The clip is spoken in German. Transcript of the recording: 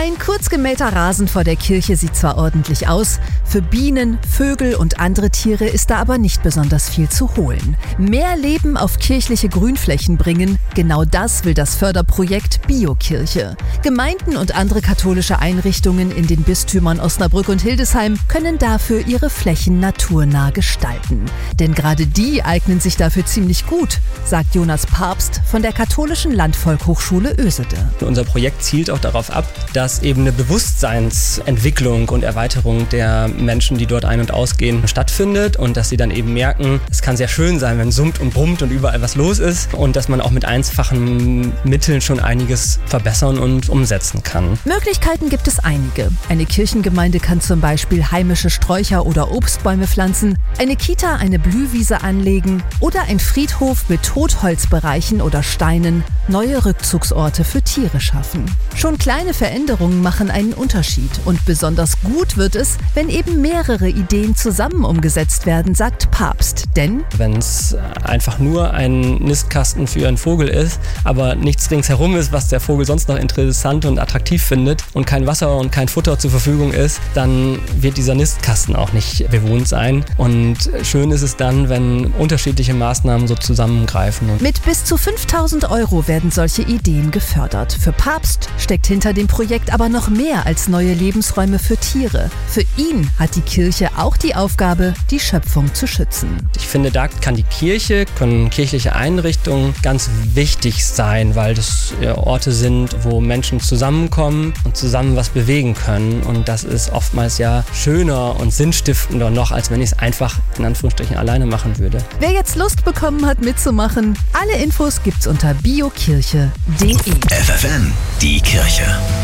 Ein kurz gemähter Rasen vor der Kirche sieht zwar ordentlich aus, für Bienen, Vögel und andere Tiere ist da aber nicht besonders viel zu holen. Mehr Leben auf kirchliche Grünflächen bringen, genau das will das Förderprojekt Biokirche. Gemeinden und andere katholische Einrichtungen in den Bistümern Osnabrück und Hildesheim können dafür ihre Flächen naturnah gestalten. Denn gerade die eignen sich dafür ziemlich gut, sagt Jonas Papst von der Katholischen Landvolkhochschule Oesede. Unser Projekt zielt auch darauf ab, dass eben eine Bewusstseinsentwicklung und Erweiterung der Menschen, die dort ein- und ausgehen, stattfindet und dass sie dann eben merken, es kann sehr schön sein, wenn summt und brummt und überall was los ist und dass man auch mit einfachen Mitteln schon einiges verbessern und umsetzen kann. Möglichkeiten gibt es einige. Eine Kirchengemeinde kann zum Beispiel heimische Sträucher oder Obstbäume pflanzen, eine Kita eine Blühwiese anlegen oder ein Friedhof mit Totholzbereichen oder Steinen neue Rückzugsorte für Tiere schaffen. Schon kleine Veränderungen machen einen Unterschied und besonders gut wird es, wenn eben mehrere Ideen zusammen umgesetzt werden, sagt Papst. Denn wenn es einfach nur ein Nistkasten für einen Vogel ist, aber nichts ringsherum ist, was der Vogel sonst noch interessant und attraktiv findet und kein Wasser und kein Futter zur Verfügung ist, dann wird dieser Nistkasten auch nicht bewohnt sein. Und schön ist es dann, wenn unterschiedliche Maßnahmen so zusammengreifen. Mit bis zu 5.000 € werden solche Ideen gefördert. Für Papst steckt hinter dem Projekt aber noch mehr als neue Lebensräume für Tiere. Für ihn hat die Kirche auch die Aufgabe, die Schöpfung zu schützen. Ich finde, da kann die Kirche, können kirchliche Einrichtungen ganz wichtig sein, weil das Orte sind, wo Menschen zusammenkommen und zusammen was bewegen können. Und das ist oftmals ja schöner und sinnstiftender noch, als wenn ich es einfach in Anführungsstrichen alleine machen würde. Wer jetzt Lust bekommen hat mitzumachen, alle Infos gibt's unter biokirche.de. FFN, die Kirche.